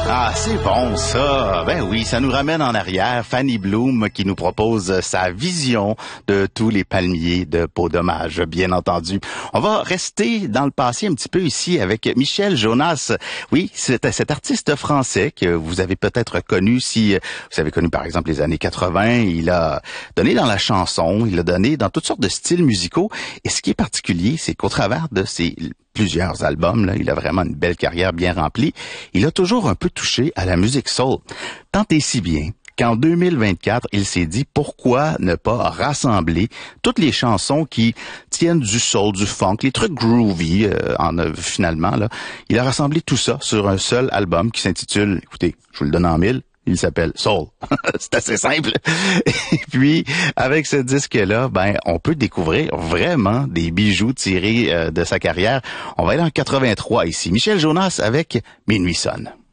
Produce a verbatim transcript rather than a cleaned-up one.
Ah, c'est bon ça. Ben oui, ça nous ramène en arrière. Fanny Bloom qui nous propose sa vision de tous les palmiers de Peau Dommage, bien entendu. On va rester dans le passé un petit peu ici avec Michel Jonas. Oui, c'est cet artiste français que vous avez peut-être connu si vous avez connu par exemple les années quatre-vingts. Il a donné dans la chanson, il a donné dans toutes sortes de styles musicaux. Et ce qui est particulier, c'est qu'au travers de ses plusieurs albums, là, il a vraiment une belle carrière bien remplie. Il a toujours un peu touché à la musique soul. Tant et si bien qu'en deux mille vingt-quatre, il s'est dit pourquoi ne pas rassembler toutes les chansons qui tiennent du soul, du funk, les trucs groovy euh, en euh, finalement là. Il a rassemblé tout ça sur un seul album qui s'intitule, écoutez, je vous le donne en mille, il s'appelle Soul. C'est assez simple. Et puis, avec ce disque-là, ben, on peut découvrir vraiment des bijoux tirés euh, de sa carrière. On va aller en quatre-vingt-trois ici. Michel Jonas avec Minuit sonne.